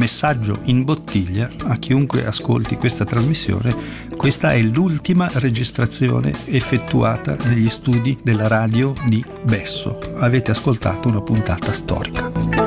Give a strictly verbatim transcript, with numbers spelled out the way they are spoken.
messaggio in bottiglia a chiunque ascolti questa trasmissione: questa è l'ultima registrazione effettuata negli studi della radio di Besso. Avete ascoltato una puntata storica.